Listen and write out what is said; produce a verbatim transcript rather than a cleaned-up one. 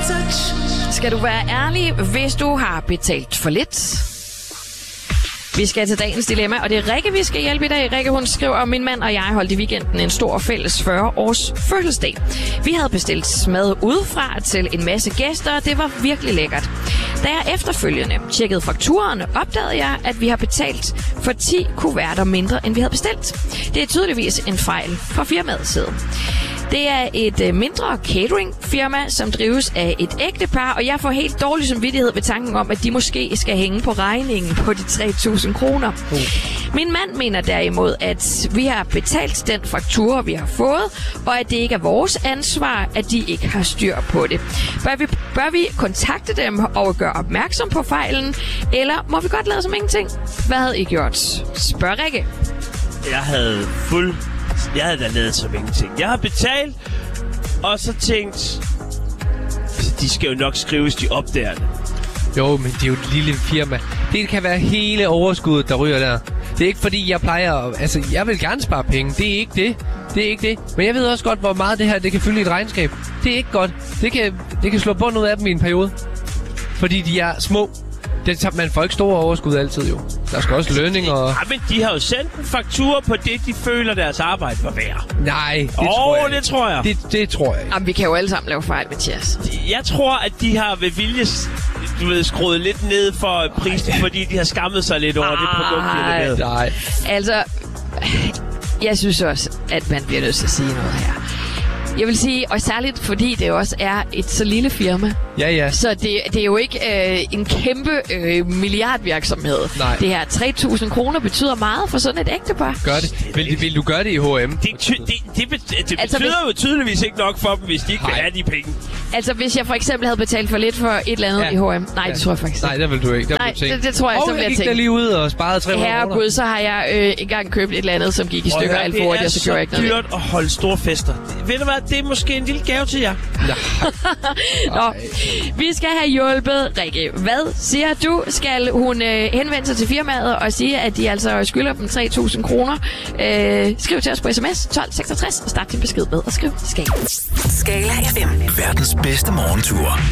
Skal du være ærlig, hvis du har betalt for lidt? Vi skal til dagens dilemma, og det er Rikke, vi skal hjælpe i dag. Rikke, hun skriver, min mand og jeg holdt i weekenden en stor fælles fyrre-års fødselsdag. Vi havde bestilt mad udefra til en masse gæster, og det var virkelig lækkert. Da jeg efterfølgende tjekkede fakturerne, opdagede jeg, at vi har betalt for ti kuverter mindre, end vi havde bestilt. Det er tydeligvis en fejl fra firmaets side. Det er et mindre cateringfirma, som drives af et ægtepar, og jeg får helt dårlig samvittighed ved tanken om, at de måske skal hænge på regningen på de tre tusind kroner. Uh. Min mand mener derimod, at vi har betalt den faktura, vi har fået, og at det ikke er vores ansvar, at de ikke har styr på det. Bør vi, bør vi kontakte dem og gøre opmærksom på fejlen, eller må vi godt lade som ingenting? Hvad havde I gjort? Spørg Rikke. Jeg havde fuld... Jeg havde da lavet som ingenting. Jeg har betalt, og så tænkt... Altså, de skal jo nok skrives, de opdager det. Jo, men det er jo et lille firma. Det kan være hele overskuddet, der ryger der. Det er ikke fordi, jeg plejer at... Altså, jeg vil gerne spare penge. Det er ikke det. Det er ikke det. Men jeg ved også godt, hvor meget det her det kan fylde i et regnskab. Det er ikke godt. Det kan, det kan slå bund ud af dem i en periode. Fordi de er små. Det tager man får ikke store overskud altid jo. Der skal også lønning og... Ja, men de har jo sendt en faktura på det, de føler deres arbejde var værd. Nej, det oh, tror jeg det tror jeg. Det, det tror jeg. Jamen, vi kan jo alle sammen lave fejl, Mathias. Jeg tror, at de har ved vilje, du ved, skruet lidt ned for prisen, Ej. fordi de har skammet sig lidt over Ej. det produkt, de har leveret. Nej. Altså, jeg synes også, at man bliver nødt til at sige noget her. Jeg vil sige, og særligt fordi det også er et så lille firma. Ja, ja. Så det, det er jo ikke øh, en kæmpe øh, milliardvirksomhed. Nej. Det her tre tusind kroner betyder meget for sådan et ægtepar. Gør det. Vil, vil du gøre det i H og M? Det, ty, det, det, bet, det altså, betyder hvis, jo tydeligvis ikke nok for dem, hvis de ikke Nej. vil have de penge. Altså, hvis jeg for eksempel havde betalt for lidt for et eller andet ja. i H og M. Nej, ja. det tror jeg faktisk Nej, det vil du ikke. Nej, det, det tror jeg, oh, så vil jeg tænke. tænke. Jeg lige ud og sparede tre hundrede kroner. Herregud, så har jeg øh, engang købt et eller andet, som gik i stykker alt for hurtigt, og så gjorde jeg ikke noget. Det er så dyrt at holde store fester. Ved du hvad, det er måske en lille gave til jer. Nå, vi skal have hjulpet Rikke. Hvad siger du? Skal hun øh, henvende sig til firmaet og sige, at de altså skylder dem tre tusind kroner? Øh, skriv til os på sms tolv seksogtres og start din besked med at skrive Skala. Skala F M. Verdens bedste morgentur.